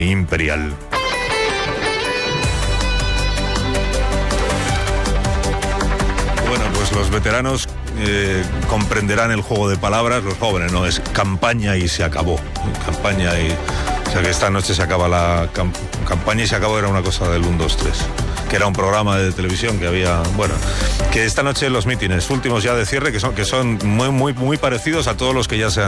imperial. Bueno, pues los veteranos comprenderán el juego de palabras, los jóvenes no, es campaña y se acabó. Campaña y... O sea que esta noche se acaba la campaña y se acabó, era una cosa del 1, 2, 3. Que era un programa de televisión que había, bueno, que esta noche los mítines últimos ya de cierre, que son muy parecidos a todos los que ya se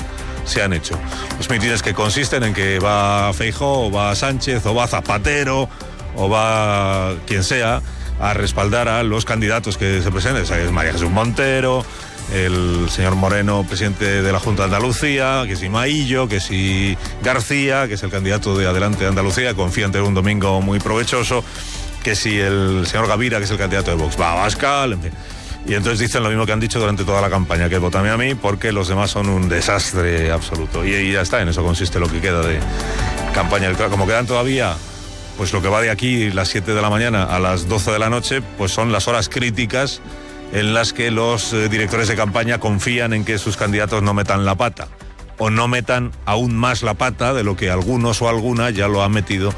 han hecho. Los mítines que consisten en que va Feijóo, o va Sánchez, o va Zapatero, o va quien sea, a respaldar a los candidatos que se presenten. O sea, es María Jesús Montero, el señor Moreno, presidente de la Junta de Andalucía, que si Maillo, que si García, que es el candidato de Adelante de Andalucía, confía en tener un domingo muy provechoso, que si el señor Gavira, que es el candidato de Vox, va a Abascal, en fin. Y entonces dicen lo mismo que han dicho durante toda la campaña, que votame a mí porque los demás son un desastre absoluto. Y ya está, en eso consiste lo que queda de campaña electoral. Como quedan todavía, pues lo que va de aquí, las 7 de la mañana a las 12 de la noche, pues son las horas críticas en las que los directores de campaña confían en que sus candidatos no metan la pata, o no metan aún más la pata de lo que algunos o alguna ya lo han metido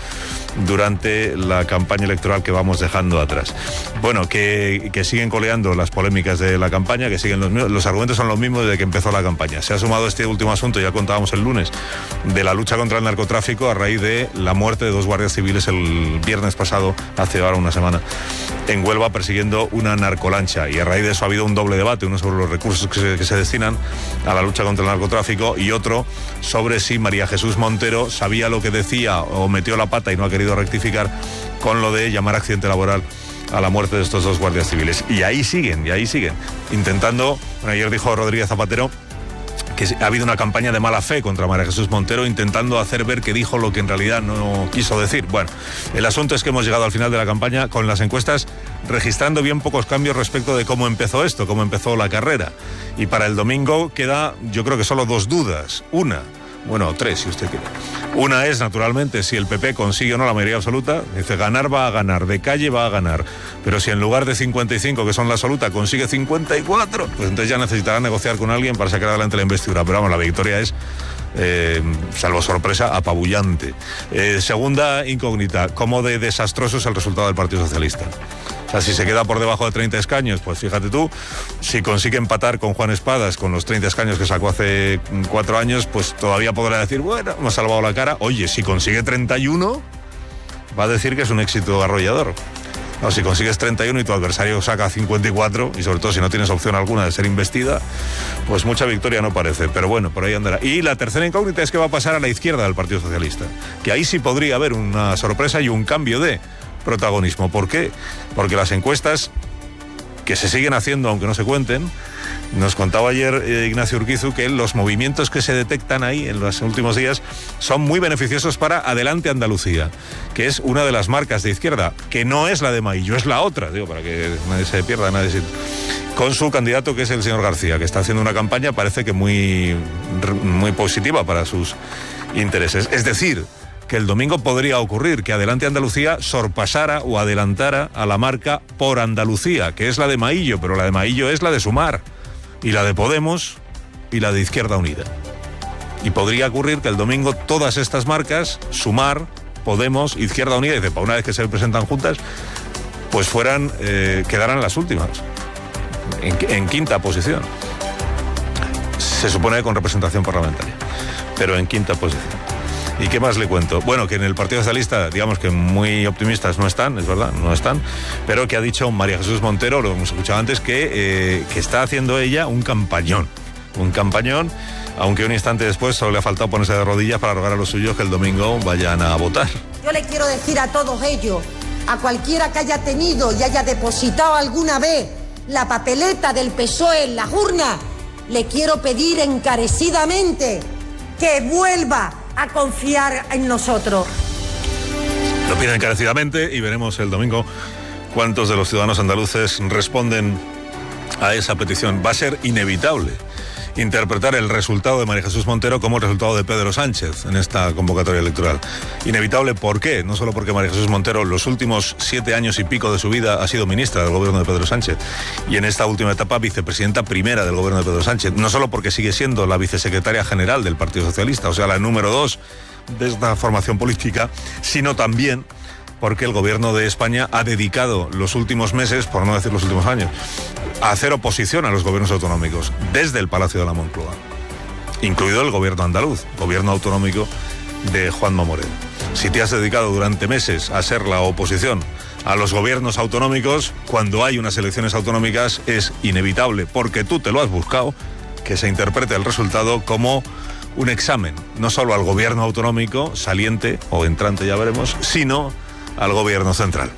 durante la campaña electoral que vamos dejando atrás. Bueno, que siguen coleando las polémicas de la campaña, que siguen los argumentos son los mismos desde que empezó la campaña. Se ha sumado este último asunto, ya contábamos el lunes, de la lucha contra el narcotráfico a raíz de la muerte de 2 guardias civiles el viernes pasado, hace ahora una semana, en Huelva, persiguiendo una narcolancha. Y a raíz de eso ha habido un doble debate, uno sobre los recursos que se destinan a la lucha contra el narcotráfico y otro sobre si María Jesús Montero sabía lo que decía o metió la pata y no ha querido rectificar con lo de llamar accidente laboral a la muerte de estos 2 guardias civiles. Y ahí siguen, intentando... Bueno, ayer dijo Rodríguez Zapatero que ha habido una campaña de mala fe contra María Jesús Montero, intentando hacer ver que dijo lo que en realidad no quiso decir. Bueno, el asunto es que hemos llegado al final de la campaña con las encuestas registrando bien pocos cambios respecto de cómo empezó esto, cómo empezó la carrera. Y para el domingo queda, yo creo que solo 2 dudas. Una, bueno, 3 si usted quiere. Una es, naturalmente, si el PP consigue o no la mayoría absoluta. Dice, ganar va a ganar, de calle va a ganar. Pero si en lugar de 55, que son la absoluta, consigue 54, pues entonces ya necesitará negociar con alguien para sacar adelante la investidura. Pero vamos, la victoria es, salvo sorpresa, apabullante. Segunda incógnita, ¿cómo de desastroso es el resultado del Partido Socialista? O sea, si se queda por debajo de 30 escaños, pues fíjate tú, si consigue empatar con Juan Espadas con los 30 escaños que sacó hace 4 años, pues todavía podrá decir, bueno, hemos salvado la cara. Oye, si consigue 31, va a decir que es un éxito arrollador. No, si consigues 31 y tu adversario saca 54, y sobre todo si no tienes opción alguna de ser investida, pues mucha victoria no parece, pero bueno, por ahí andará. Y la tercera incógnita es qué va a pasar a la izquierda del Partido Socialista, que ahí sí podría haber una sorpresa y un cambio de protagonismo. ¿Por qué? Porque las encuestas que se siguen haciendo, aunque no se cuenten, nos contaba ayer Ignacio Urquizu que los movimientos que se detectan ahí en los últimos días son muy beneficiosos para Adelante Andalucía, que es una de las marcas de izquierda, que no es la de Maillo, es la otra, digo, para que nadie se pierda, con su candidato, que es el señor García, que está haciendo una campaña, parece que muy positiva para sus intereses. Es decir, que el domingo podría ocurrir que Adelante Andalucía sorpasara o adelantara a la marca Por Andalucía, que es la de Maillo, pero la de Maillo es la de Sumar, y la de Podemos, y la de Izquierda Unida. Y podría ocurrir que el domingo todas estas marcas, Sumar, Podemos, Izquierda Unida, y para una vez que se presentan juntas, pues quedaran las últimas, en quinta posición. Se supone con representación parlamentaria, pero en quinta posición. ¿Y qué más le cuento? Bueno, que en el Partido Socialista, digamos que muy optimistas no están, es verdad, no están, pero que ha dicho María Jesús Montero, lo hemos escuchado antes, que está haciendo ella un campañón, aunque un instante después solo le ha faltado ponerse de rodillas para rogar a los suyos que el domingo vayan a votar. Yo le quiero decir a todos ellos, a cualquiera que haya tenido y haya depositado alguna vez la papeleta del PSOE en las urnas, le quiero pedir encarecidamente que vuelva a confiar en nosotros. Lo piden encarecidamente y veremos el domingo cuántos de los ciudadanos andaluces responden a esa petición. Va a ser inevitable interpretar el resultado de María Jesús Montero como el resultado de Pedro Sánchez en esta convocatoria electoral. Inevitable, ¿por qué? No solo porque María Jesús Montero los últimos 7 años y pico de su vida ha sido ministra del gobierno de Pedro Sánchez y en esta última etapa vicepresidenta primera del gobierno de Pedro Sánchez, no solo porque sigue siendo la vicesecretaria general del Partido Socialista, o sea, la número 2 de esta formación política, sino también porque el gobierno de España ha dedicado los últimos meses, por no decir los últimos años, a hacer oposición a los gobiernos autonómicos desde el Palacio de la Moncloa, incluido el gobierno andaluz, gobierno autonómico de Juanma Moreno. Si te has dedicado durante meses a ser la oposición a los gobiernos autonómicos, cuando hay unas elecciones autonómicas es inevitable, porque tú te lo has buscado, que se interprete el resultado como un examen, no solo al gobierno autonómico, saliente o entrante ya veremos, sino al gobierno central.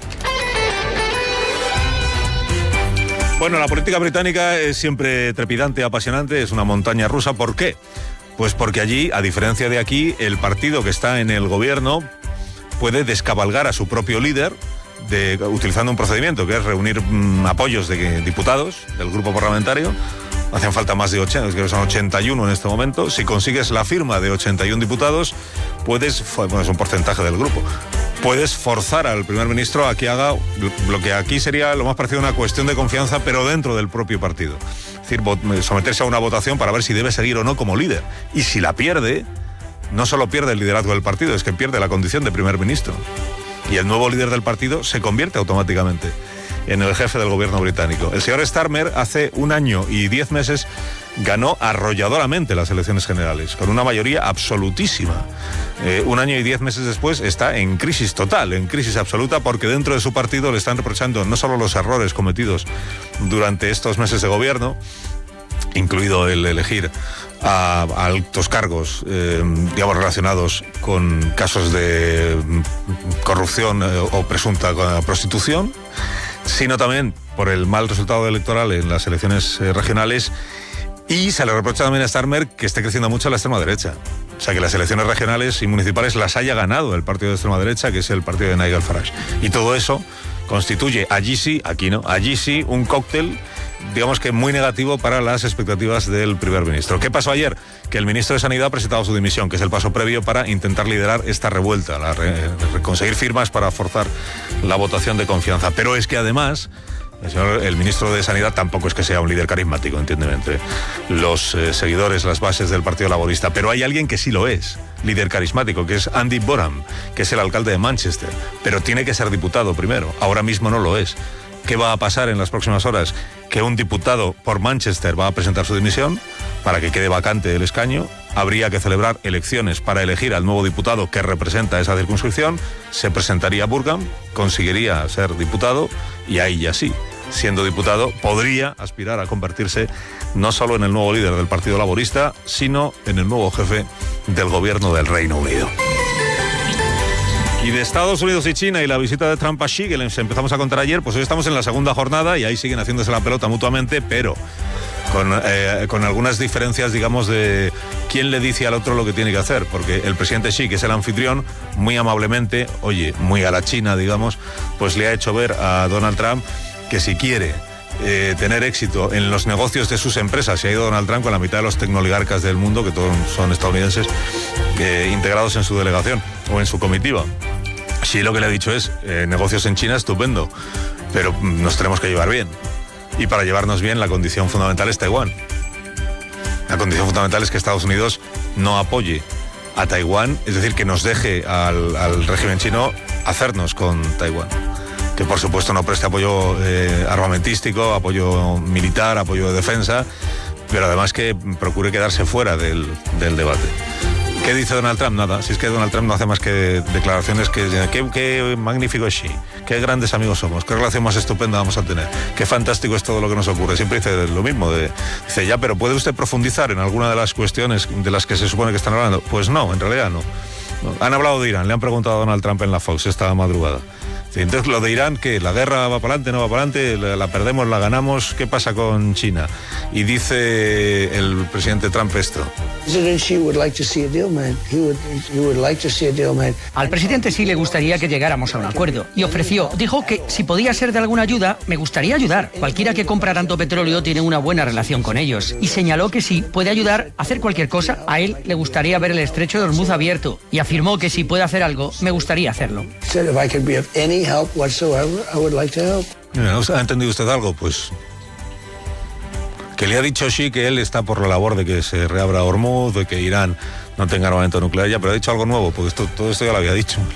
Bueno, la política británica es siempre trepidante, apasionante, es una montaña rusa. ¿Por qué? Pues porque allí, a diferencia de aquí, el partido que está en el gobierno puede descabalgar a su propio líder utilizando un procedimiento que es reunir apoyos de diputados del grupo parlamentario. Hacen falta más de 80, creo que son 81 en este momento. Si consigues la firma de 81 diputados, puedes, bueno, es un porcentaje del grupo, puedes forzar al primer ministro a que haga lo que aquí sería lo más parecido a una cuestión de confianza, pero dentro del propio partido. Es decir, someterse a una votación para ver si debe seguir o no como líder. Y si la pierde, no solo pierde el liderazgo del partido, es que pierde la condición de primer ministro. Y el nuevo líder del partido se convierte automáticamente en el jefe del gobierno británico. El señor Starmer hace 1 año y 10 meses ganó arrolladoramente las elecciones generales, con una mayoría absolutísima. 1 año y 10 meses después está en crisis total, en crisis absoluta, porque dentro de su partido le están reprochando no solo los errores cometidos durante estos meses de gobierno, incluido el elegir a altos cargos, digamos, relacionados con casos de corrupción o presunta prostitución, sino también por el mal resultado electoral en las elecciones regionales, y se le reprocha también a Starmer que esté creciendo mucho la extrema derecha. O sea, que las elecciones regionales y municipales las haya ganado el partido de extrema derecha, que es el partido de Nigel Farage. Y todo eso constituye, allí sí, aquí no, allí sí, un cóctel, digamos que muy negativo para las expectativas del primer ministro. ¿Qué pasó ayer? Que el ministro de Sanidad ha presentado su dimisión, que es el paso previo para intentar liderar esta revuelta, conseguir firmas para forzar la votación de confianza. Pero es que además el ministro de Sanidad tampoco es que sea un líder carismático, entiéndeme, entre los seguidores, las bases del Partido Laborista. Pero hay alguien que sí lo es, líder carismático, que es Andy Bonham, que es el alcalde de Manchester. Pero tiene que ser diputado primero. Ahora mismo no lo es. ¿Qué va a pasar en las próximas horas? Que un diputado por Manchester va a presentar su dimisión para que quede vacante el escaño. Habría que celebrar elecciones para elegir al nuevo diputado que representa esa circunscripción. Se presentaría Burgham, conseguiría ser diputado y ahí ya sí, siendo diputado, podría aspirar a convertirse no solo en el nuevo líder del Partido Laborista, sino en el nuevo jefe del gobierno del Reino Unido. Y de Estados Unidos y China y la visita de Trump a Xi, que les empezamos a contar ayer, pues hoy estamos en la segunda jornada y ahí siguen haciéndose la pelota mutuamente, pero con algunas diferencias, digamos, de quién le dice al otro lo que tiene que hacer, porque el presidente Xi, que es el anfitrión, muy amablemente, oye, muy a la China, digamos, pues le ha hecho ver a Donald Trump que si quiere tener éxito en los negocios de sus empresas, se ha ido Donald Trump con la mitad de los tecnoligarcas del mundo, que todos son estadounidenses, integrados en su delegación o en su comitiva. Sí, lo que le ha dicho es, negocios en China, estupendo, pero nos tenemos que llevar bien. Y para llevarnos bien, la condición fundamental es Taiwán. La condición fundamental es que Estados Unidos no apoye a Taiwán, es decir, que nos deje al régimen chino hacernos con Taiwán. Que por supuesto no preste apoyo armamentístico, apoyo militar, apoyo de defensa, pero además que procure quedarse fuera del debate. ¿Qué dice Donald Trump? Nada, si es que Donald Trump no hace más que declaraciones qué magnífico es Xi, qué grandes amigos somos, qué relación más estupenda vamos a tener, qué fantástico es todo lo que nos ocurre. Siempre dice lo mismo, dice, ya, pero ¿puede usted profundizar en alguna de las cuestiones de las que se supone que están hablando? Pues no, en realidad no. Han hablado de Irán, le han preguntado a Donald Trump en la Fox esta madrugada. Entonces, lo de Irán, ¿qué? ¿La guerra va para adelante, no va para adelante? ¿La perdemos, la ganamos? ¿Qué pasa con China? Y dice el presidente Trump esto. Al presidente sí le gustaría que llegáramos a un acuerdo. Y dijo que si podía ser de alguna ayuda, me gustaría ayudar. Cualquiera que compra tanto petróleo tiene una buena relación con ellos. Y señaló que si puede ayudar a hacer cualquier cosa, a él le gustaría ver el estrecho de Hormuz abierto. Y afirmó que si puede hacer algo, me gustaría hacerlo. Help whatsoever, I would like to help. ¿Ha entendido usted algo? Pues que le ha dicho Xi que él está por la labor de que se reabra Hormuz, de que Irán no tenga armamento nuclear ya, pero ha dicho algo nuevo, porque todo esto ya lo había dicho.